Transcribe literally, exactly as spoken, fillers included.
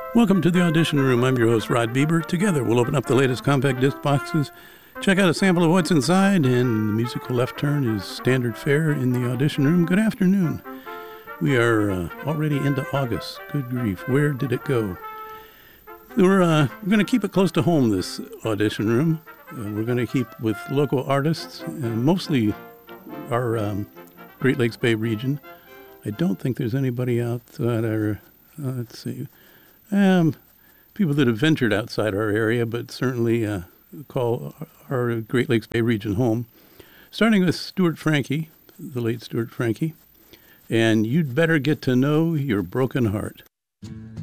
Welcome to the Audition Room. I'm your host, Rod Bieber. Together, we'll open up the latest compact disc boxes, check out a sample of what's inside, and the musical left turn is standard fare in the Audition Room. Good afternoon. We are uh, already into August. Good grief. Where did it go? We're, uh, we're going to keep it close to home, this Audition Room. Uh, we're going to keep with local artists, and mostly our um, Great Lakes Bay region. I don't think there's anybody out that are, uh, let's see, um, people that have ventured outside our area, but certainly uh, call our Great Lakes Bay region home. Starting with Stuart Frankie, the late Stuart Frankie, and You'd Better Get to Know Your Broken Heart.